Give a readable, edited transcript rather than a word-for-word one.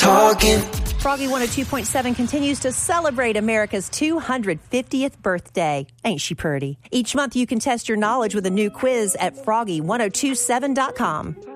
talking. Froggy 102.7 continues to celebrate America's 250th birthday. Ain't she pretty? Each month you can test your knowledge with a new quiz at froggy1027.com.